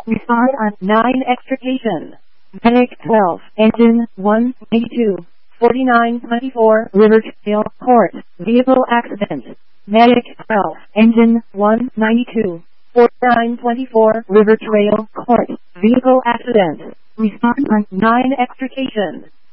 Respond on 9 extrication. Medic 12, Engine 182, 4924 River Trail Court, Vehicle Accident. Medic 12, Engine 192, 4924 River Trail Court, Vehicle Accident. Respond on 9 extrication.